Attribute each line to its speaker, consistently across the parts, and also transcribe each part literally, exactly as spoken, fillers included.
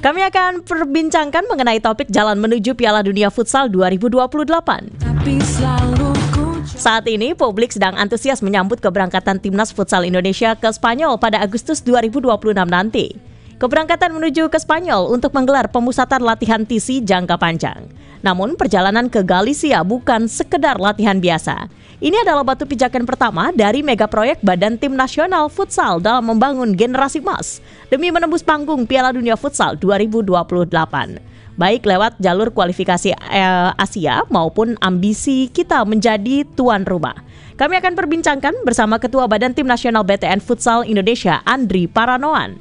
Speaker 1: Kami akan perbincangkan mengenai topik jalan menuju Piala Dunia Futsal dua ribu dua puluh delapan. Tapi selalu Saat ini, publik sedang antusias menyambut keberangkatan Timnas Futsal Indonesia ke Spanyol pada Agustus dua ribu dua puluh enam nanti. Keberangkatan menuju ke Spanyol untuk menggelar pemusatan latihan T C jangka panjang. Namun, perjalanan ke Galicia bukan sekedar latihan biasa. Ini adalah batu pijakan pertama dari mega proyek Badan Tim Nasional Futsal dalam membangun generasi emas demi menembus panggung Piala Dunia Futsal dua ribu dua puluh delapan. Baik lewat jalur kualifikasi eh, Asia maupun ambisi kita menjadi tuan rumah. Kami akan perbincangkan bersama Ketua Badan Tim Nasional B T N Futsal Indonesia, Andri Paranoan.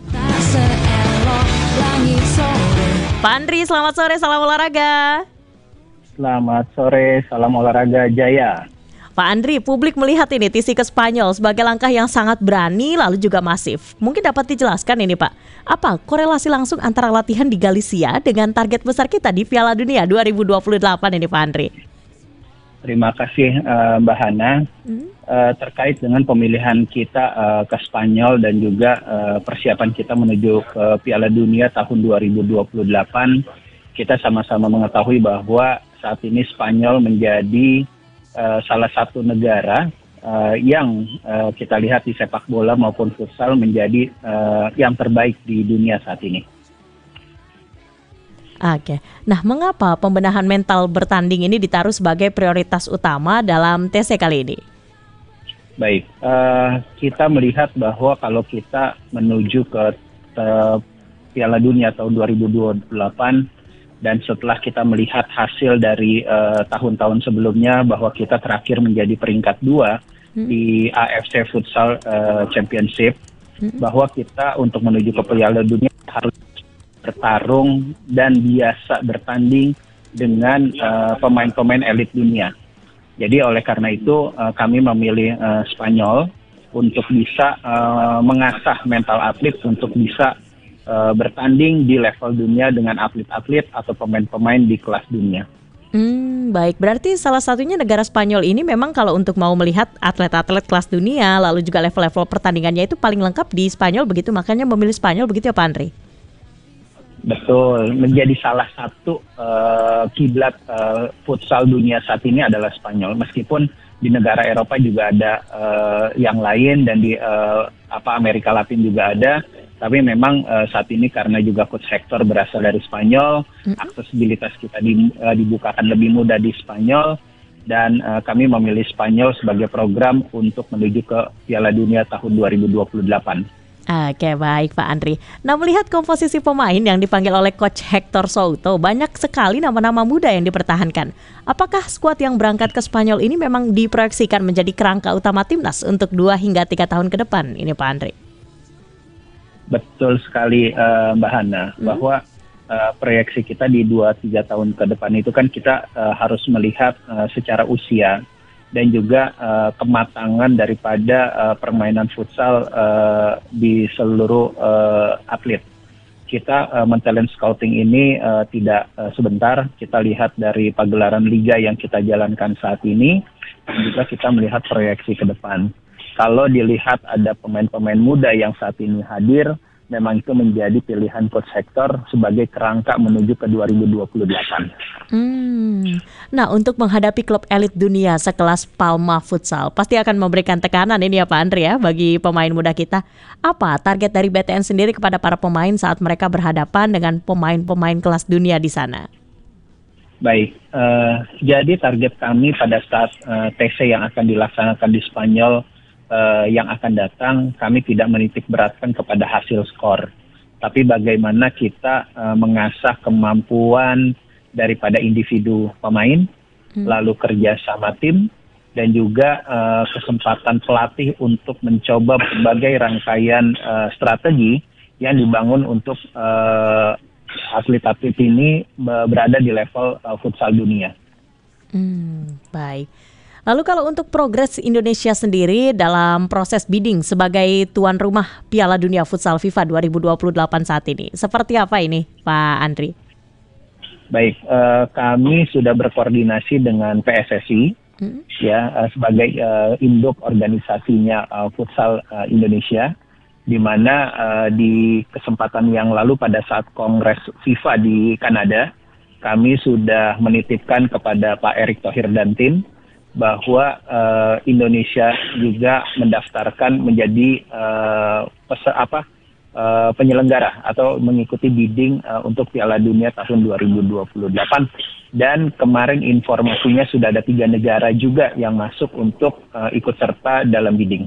Speaker 1: Pak Andri, selamat sore, salam olahraga.
Speaker 2: Selamat sore, salam olahraga Jaya.
Speaker 1: Pak Andri, publik melihat ini T C ke Spanyol sebagai langkah yang sangat berani lalu juga masif. Mungkin dapat dijelaskan ini Pak, apa korelasi langsung antara latihan di Galicia dengan target besar kita di Piala Dunia dua ribu dua puluh delapan ini Pak Andri?
Speaker 2: Terima kasih uh, Mbak Hana. Hmm. Uh, terkait dengan pemilihan kita uh, ke Spanyol dan juga uh, persiapan kita menuju ke Piala Dunia tahun dua ribu dua puluh delapan, kita sama-sama mengetahui bahwa saat ini Spanyol menjadi Uh, salah satu negara uh, yang uh, kita lihat di sepak bola maupun futsal menjadi uh, yang terbaik di dunia saat ini.
Speaker 1: Oke, nah mengapa pembenahan mental bertanding ini ditaruh sebagai prioritas utama dalam T C kali ini?
Speaker 2: Baik, uh, kita melihat bahwa kalau kita menuju ke uh, Piala Dunia tahun dua ribu dua puluh delapan, dan setelah kita melihat hasil dari uh, tahun-tahun sebelumnya bahwa kita terakhir menjadi peringkat dua hmm. di A F C Futsal uh, Championship, hmm. bahwa kita untuk menuju ke Piala Dunia harus bertarung dan biasa bertanding dengan uh, pemain-pemain elit dunia. Jadi oleh karena itu uh, kami memilih uh, Spanyol untuk bisa uh, mengasah mental atlet untuk bisa Uh, bertanding di level dunia dengan atlet-atlet atau pemain-pemain di kelas dunia.
Speaker 1: Hmm, baik, berarti salah satunya negara Spanyol ini memang kalau untuk mau melihat atlet-atlet kelas dunia lalu juga level-level pertandingannya itu paling lengkap di Spanyol, begitu makanya memilih Spanyol, begitu ya Pak Andri?
Speaker 2: Betul, menjadi salah satu uh, kiblat uh, futsal dunia saat ini adalah Spanyol, meskipun di negara Eropa juga ada uh, yang lain dan di uh, apa Amerika Latin juga ada. Tapi memang uh, saat ini karena juga coach Hector berasal dari Spanyol, mm-hmm. aksesibilitas kita di, uh, dibukakan lebih mudah di Spanyol, dan uh, kami memilih Spanyol sebagai program untuk menuju ke Piala Dunia tahun dua ribu dua puluh delapan.
Speaker 1: Oke, baik Pak Andri. Nah, melihat komposisi pemain yang dipanggil oleh coach Hector Souto, banyak sekali nama-nama muda yang dipertahankan. Apakah skuad yang berangkat ke Spanyol ini memang diproyeksikan menjadi kerangka utama timnas untuk dua hingga tiga tahun ke depan ini Pak Andri?
Speaker 2: Betul sekali uh, Mbak Hana, hmm. bahwa uh, proyeksi kita di dua tiga tahun ke depan itu kan kita uh, harus melihat uh, secara usia dan juga uh, kematangan daripada uh, permainan futsal uh, di seluruh uh, atlet. Kita uh, men-talent scouting ini uh, tidak uh, sebentar, kita lihat dari pagelaran liga yang kita jalankan saat ini, dan juga kita melihat proyeksi ke depan. Kalau dilihat ada pemain-pemain muda yang saat ini hadir, memang itu menjadi pilihan coach Hector sebagai kerangka menuju ke dua ribu dua puluh delapan.
Speaker 1: Hmm. Nah, untuk menghadapi klub elit dunia sekelas Palma Futsal, pasti akan memberikan tekanan ini ya Pak Andri ya bagi pemain muda kita. Apa target dari B T N sendiri kepada para pemain saat mereka berhadapan dengan pemain-pemain kelas dunia di sana?
Speaker 2: Baik, uh, jadi target kami pada saat uh, T C yang akan dilaksanakan di Spanyol Uh, yang akan datang, kami tidak menitik beratkan kepada hasil skor, tapi bagaimana kita uh, mengasah kemampuan daripada individu pemain, hmm. lalu kerja sama tim, dan juga uh, kesempatan pelatih untuk mencoba berbagai rangkaian uh, strategi yang dibangun untuk uh, atlet-atlet ini berada di level uh, futsal dunia.
Speaker 1: Hmm, baik. Lalu kalau untuk progres Indonesia sendiri dalam proses bidding sebagai tuan rumah Piala Dunia Futsal FIFA dua ribu dua puluh delapan saat ini, seperti apa ini Pak Andri?
Speaker 2: Baik, uh, kami sudah berkoordinasi dengan P S S I ya uh, sebagai uh, induk organisasinya uh, futsal uh, Indonesia, di mana uh, di kesempatan yang lalu pada saat Kongres FIFA di Kanada, kami sudah menitipkan kepada Pak Erick Thohir dan tim bahwa uh, Indonesia juga mendaftarkan menjadi uh, pesa, apa uh, penyelenggara atau mengikuti bidding uh, untuk Piala Dunia tahun dua ribu dua puluh delapan, dan kemarin informasinya sudah ada tiga negara juga yang masuk untuk uh, ikut serta dalam bidding.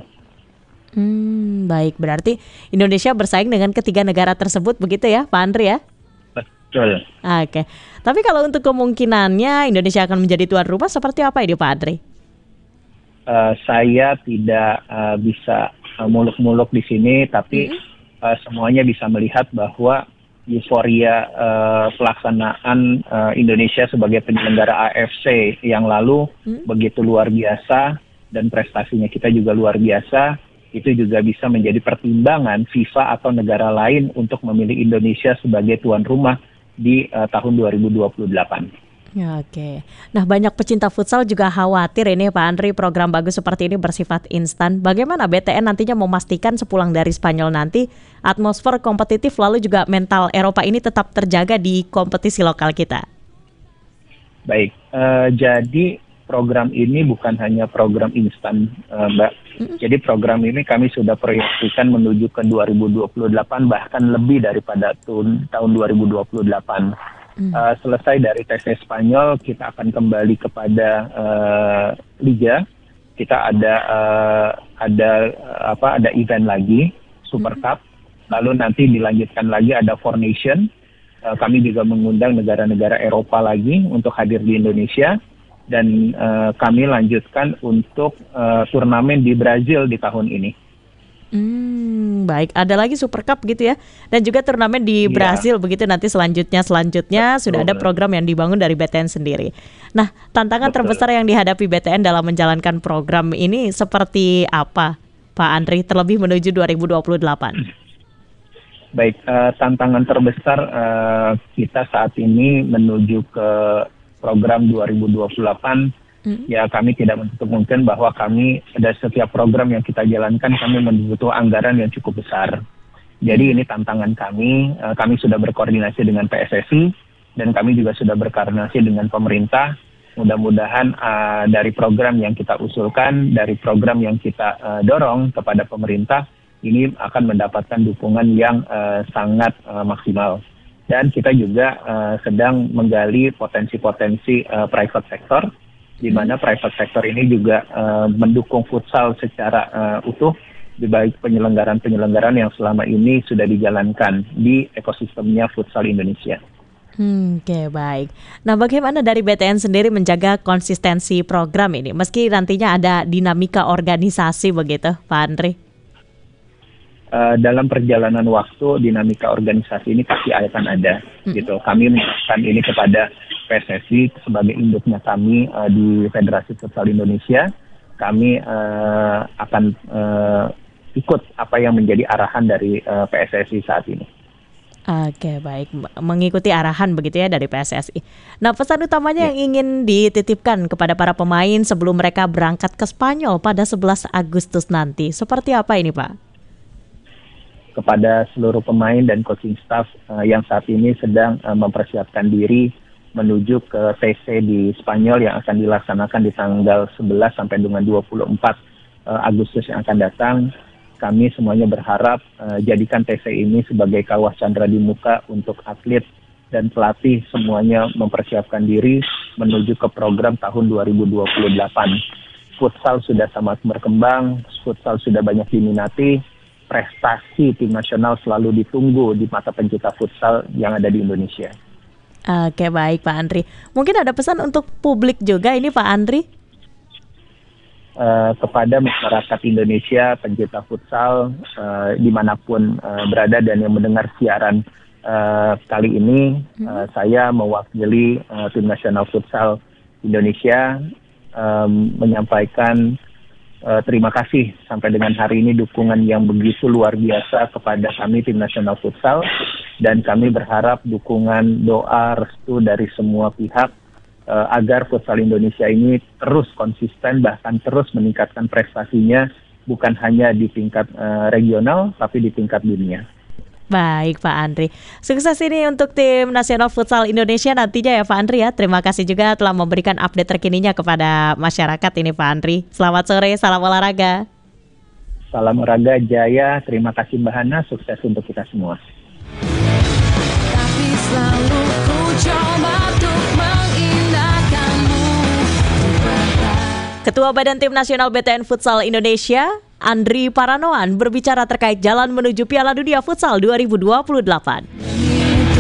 Speaker 1: Hmm, baik, berarti Indonesia bersaing dengan ketiga negara tersebut begitu ya Pak Andri ya?
Speaker 2: Betul.
Speaker 1: Oke, tapi kalau untuk kemungkinannya Indonesia akan menjadi tuan rumah seperti apa ini Pak Andri?
Speaker 2: Uh, saya tidak uh, bisa uh, muluk-muluk di sini, tapi mm-hmm. uh, semuanya bisa melihat bahwa euforia uh, pelaksanaan uh, Indonesia sebagai penyelenggara A F C yang lalu mm-hmm. begitu luar biasa, dan prestasinya kita juga luar biasa. Itu juga bisa menjadi pertimbangan FIFA atau negara lain untuk memilih Indonesia sebagai tuan rumah di uh, tahun dua ribu dua puluh delapan.
Speaker 1: Ya, oke. Nah, banyak pecinta futsal juga khawatir ini Pak Andri, program bagus seperti ini bersifat instan. Bagaimana B T N nantinya memastikan sepulang dari Spanyol nanti atmosfer kompetitif lalu juga mental Eropa ini tetap terjaga di kompetisi lokal kita?
Speaker 2: Baik, uh, jadi program ini bukan hanya program instan, uh, Mbak. Mm-hmm. Jadi program ini kami sudah proyeksikan menuju ke dua ribu dua puluh delapan, bahkan lebih daripada tahun, tahun dua ribu dua puluh delapan. Mm. Uh, selesai dari T C Spanyol, kita akan kembali kepada uh, Liga. Kita ada uh, ada uh, apa? Ada event lagi, Super mm. Cup. Lalu nanti dilanjutkan lagi ada Four Nation. Uh, kami juga mengundang negara-negara Eropa lagi untuk hadir di Indonesia. Dan uh, kami lanjutkan untuk uh, turnamen di Brazil di tahun ini.
Speaker 1: Hmm, baik, ada lagi Super Cup gitu ya, dan juga turnamen di yeah. Brazil begitu nanti selanjutnya selanjutnya Betul. Sudah ada program yang dibangun dari B T N sendiri. Nah, tantangan Betul. terbesar yang dihadapi B T N dalam menjalankan program ini seperti apa, Pak Andri, terlebih menuju dua ribu dua puluh delapan?
Speaker 2: Baik, uh, tantangan terbesar uh, kita saat ini menuju ke program dua ribu dua puluh delapan, hmm. ya kami tidak menutup mungkin bahwa kami ada setiap program yang kita jalankan kami membutuhkan anggaran yang cukup besar. Jadi ini tantangan kami, uh, kami sudah berkoordinasi dengan P S S I dan kami juga sudah berkoordinasi dengan pemerintah. Mudah-mudahan uh, dari program yang kita usulkan, dari program yang kita uh, dorong kepada pemerintah, ini akan mendapatkan dukungan yang uh, sangat uh, maksimal. Dan kita juga uh, sedang menggali potensi-potensi uh, private sector, di mana private sector ini juga uh, mendukung futsal secara uh, utuh, di baik penyelenggaraan-penyelenggaraan yang selama ini sudah dijalankan di ekosistemnya futsal Indonesia.
Speaker 1: Hmm, Oke, okay, baik. Nah, bagaimana dari B T N sendiri menjaga konsistensi program ini, meski nantinya ada dinamika organisasi begitu, Pak Andri?
Speaker 2: Uh, dalam perjalanan waktu dinamika organisasi ini pasti akan ada, hmm. gitu. Kami menyerahkan ini kepada P S S I sebagai induknya kami uh, di Federasi Futsal Indonesia. Kami uh, akan uh, ikut apa yang menjadi arahan dari uh, P S S I saat ini.
Speaker 1: Oke, baik, mengikuti arahan begitu ya dari P S S I. Nah, pesan utamanya ya. yang ingin dititipkan kepada para pemain sebelum mereka berangkat ke Spanyol pada sebelas Agustus nanti, seperti apa ini, Pak?
Speaker 2: Kepada seluruh pemain dan coaching staff uh, yang saat ini sedang uh, mempersiapkan diri menuju ke T C di Spanyol yang akan dilaksanakan di tanggal sebelas sampai dengan dua puluh empat uh, Agustus yang akan datang. Kami semuanya berharap uh, jadikan T C ini sebagai kawah candra di muka untuk atlet dan pelatih semuanya mempersiapkan diri menuju ke program tahun dua ribu dua puluh delapan. Futsal sudah sangat berkembang, futsal sudah banyak diminati. Prestasi tim nasional selalu ditunggu di mata pencinta futsal yang ada di Indonesia.
Speaker 1: Oke, baik Pak Andri. Mungkin ada pesan untuk publik juga ini Pak Andri?
Speaker 2: Uh, kepada masyarakat Indonesia, pencinta futsal uh, dimanapun uh, berada dan yang mendengar siaran uh, kali ini, hmm. uh, saya mewakili uh, tim nasional futsal Indonesia um, menyampaikan Uh, terima kasih sampai dengan hari ini dukungan yang begitu luar biasa kepada kami tim nasional futsal, dan kami berharap dukungan, doa, restu dari semua pihak uh, agar futsal Indonesia ini terus konsisten bahkan terus meningkatkan prestasinya bukan hanya di tingkat uh, regional, tapi di tingkat dunia.
Speaker 1: Baik Pak Andri, sukses ini untuk tim nasional futsal Indonesia nantinya ya Pak Andri ya. Terima kasih juga telah memberikan update terkininya kepada masyarakat ini Pak Andri. Selamat sore, salam olahraga.
Speaker 2: Salam olahraga Jaya, terima kasih Mbak Hana, sukses untuk kita semua. Tapi selalu ku coba untuk mengindahkanmu.
Speaker 1: Ketua Badan Tim Nasional B T N Futsal Indonesia, Andri Paranoan, berbicara terkait jalan menuju Piala Dunia Futsal dua ribu dua puluh delapan.